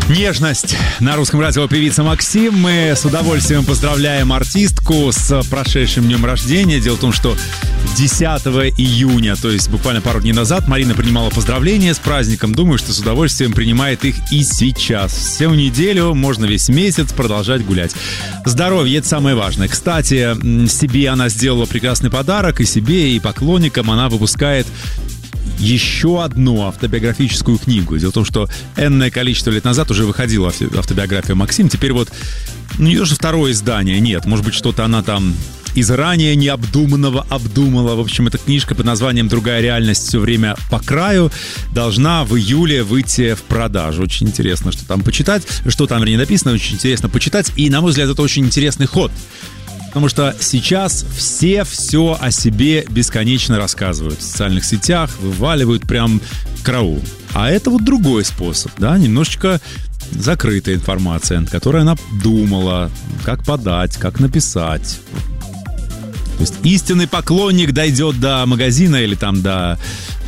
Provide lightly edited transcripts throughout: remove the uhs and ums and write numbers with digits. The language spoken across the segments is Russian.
Нежность. На Русском радио певица Максим. Мы с удовольствием поздравляем артистку с прошедшим днем рождения. Дело в том, что 10 июня, то есть буквально пару дней назад, Марина принимала поздравления с праздником. Думаю, что с удовольствием принимает их и сейчас. Всю неделю, можно весь месяц продолжать гулять. Здоровье — это самое важное. Кстати, себе она сделала прекрасный подарок. И себе, и поклонникам она выпускает еще одну автобиографическую книгу. Дело в том, что энное количество лет назад уже выходила автобиография Максим. Теперь вот, не то, что второе издание, нет. Может быть, что-то она там из ранее необдуманного обдумала. В общем, эта книжка под названием «Другая реальность. Все время по краю» должна в июле выйти в продажу. Очень интересно, что там почитать. Что там не написано, очень интересно почитать. И, на мой взгляд, это очень интересный ход. Потому что сейчас все о себе бесконечно рассказывают в социальных сетях, вываливают прям караул. А это вот другой способ, да, немножечко закрытая информация, над которой она думала, как подать, как написать. То есть истинный поклонник дойдет до магазина или там до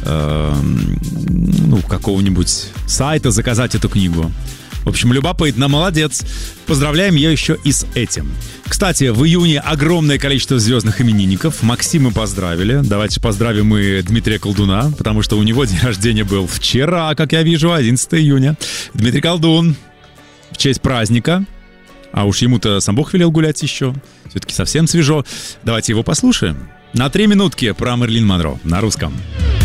какого-нибудь сайта заказать эту книгу. В общем, любопытно, молодец. Поздравляем ее еще и с этим. Кстати, в июне огромное количество звездных именинников. Максима поздравили. Давайте поздравим мы Дмитрия Колдуна, потому что у него день рождения был вчера, как я вижу, 11 июня. Дмитрий Колдун в честь праздника. А уж ему-то сам Бог велел гулять еще. Все-таки совсем свежо. Давайте его послушаем. На 3 минутки про Мэрилин Монро на русском.